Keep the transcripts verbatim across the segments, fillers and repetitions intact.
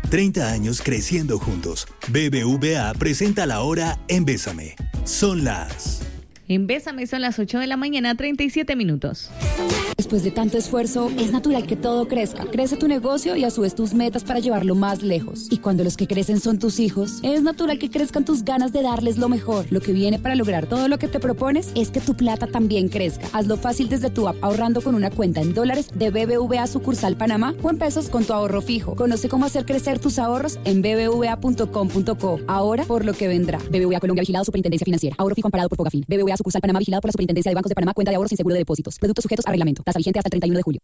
treinta años creciendo juntos. B B V A presenta la hora en Bésame. Son las... En Bésame son las ocho de la mañana, treinta y siete minutos. Después de tanto esfuerzo, es natural que todo crezca. Crece tu negocio y a su vez tus metas para llevarlo más lejos. Y cuando los que crecen son tus hijos, es natural que crezcan tus ganas de darles lo mejor. Lo que viene para lograr todo lo que te propones es que tu plata también crezca. Hazlo fácil desde tu app ahorrando con una cuenta en dólares de B B V A sucursal Panamá o en pesos con tu ahorro fijo. Conoce cómo hacer crecer tus ahorros en b b v a punto com punto co. Ahora por lo que vendrá. B B V A Colombia, vigilado Superintendencia Financiera. Ahorro fijo amparado por Fogafín. B B V A sucursal Panamá, vigilado por la Superintendencia de Bancos de Panamá. Cuenta de ahorros sin seguro de depósitos. Productos sujetos a reglamento. Tasa vigente hasta el treinta y uno de julio.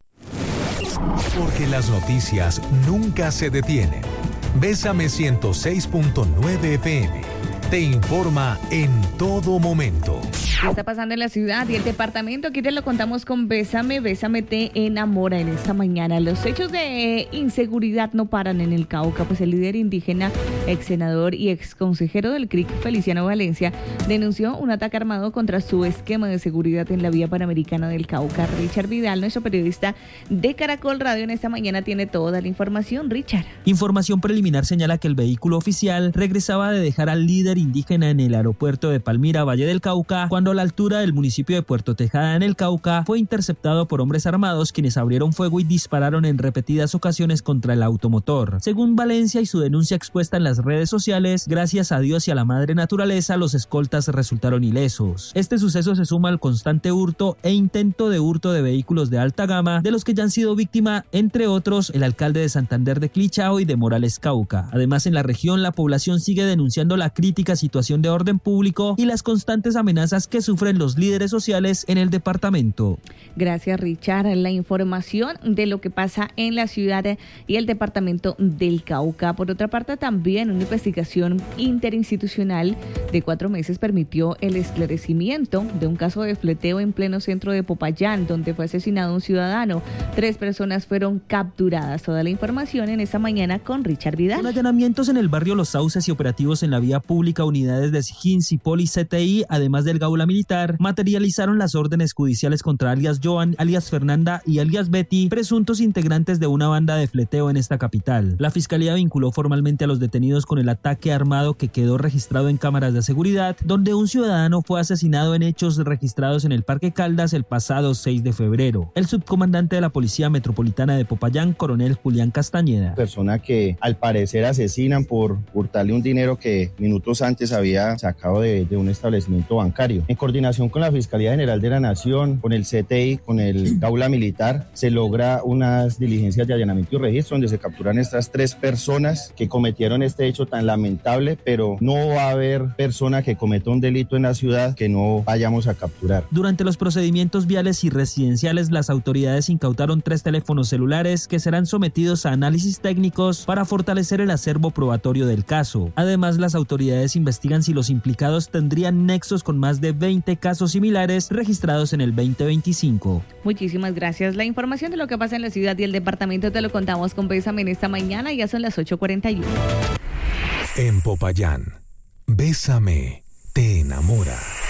Porque las noticias nunca se detienen. Bésame ciento seis punto nueve F M. Te informa en todo momento. ¿Qué está pasando en la ciudad y el departamento? Aquí te lo contamos con Bésame, Bésame te enamora en esta mañana. Los hechos de inseguridad no paran en el Cauca, pues el líder indígena, ex senador y ex consejero del C R I C, Feliciano Valencia, denunció un ataque armado contra su esquema de seguridad en la vía panamericana del Cauca. Richard Vidal, nuestro periodista de Caracol Radio, en esta mañana tiene toda la información. Richard. Información preliminar señala que el vehículo oficial regresaba de dejar al líder indígena en el aeropuerto de Palmira, Valle del Cauca, cuando a la altura del municipio de Puerto Tejada en el Cauca fue interceptado por hombres armados, quienes abrieron fuego y dispararon en repetidas ocasiones contra el automotor. Según Valencia y su denuncia expuesta en las redes sociales, gracias a Dios y a la madre naturaleza, los escoltas resultaron ilesos. Este suceso se suma al constante hurto e intento de hurto de vehículos de alta gama, de los que ya han sido víctima, entre otros, el alcalde de Santander de Clichao y de Morales Cauca. Además, en la región, la población sigue denunciando la crítica situación de orden público y las constantes amenazas que sufren los líderes sociales en el departamento. Gracias, Richard. La información de lo que pasa en la ciudad y el departamento del Cauca. Por otra parte, también una investigación interinstitucional de cuatro meses permitió el esclarecimiento de un caso de fleteo en pleno centro de Popayán, donde fue asesinado un ciudadano. Tres personas fueron capturadas. Toda la información en esta mañana con Richard Vidal. Con allanamientos en el barrio Los Sauces y operativos en la vía pública, unidades de Sijín, Cipol y C T I, además del Gaula Militar, materializaron las órdenes judiciales contra alias Joan, alias Fernanda y alias Betty, presuntos integrantes de una banda de fleteo en esta capital. La fiscalía vinculó formalmente a los detenidos con el ataque armado que quedó registrado en cámaras de seguridad, donde un ciudadano fue asesinado en hechos registrados en el Parque Caldas el pasado seis de febrero. El subcomandante de la Policía Metropolitana de Popayán, coronel Julián Castañeda. Persona que al parecer asesinan por hurtarle un dinero que minutos antes había sacado de, de un establecimiento bancario. En coordinación con la Fiscalía General de la Nación, con el C T I, con el Gaula Militar, se logra unas diligencias de allanamiento y registro donde se capturan estas tres personas que cometieron este hecho tan lamentable, pero no va a haber persona que cometa un delito en la ciudad que no vayamos a capturar. Durante los procedimientos viales y residenciales, las autoridades incautaron tres teléfonos celulares que serán sometidos a análisis técnicos para fortalecer el acervo probatorio del caso. Además, las autoridades investigan si los implicados tendrían nexos con más de veinte casos similares registrados en el veinte veinticinco. Muchísimas gracias. La información de lo que pasa en la ciudad y el departamento te lo contamos con Bésame en esta mañana. Ya son las ocho cuarenta y uno. En Popayán, Bésame te enamora.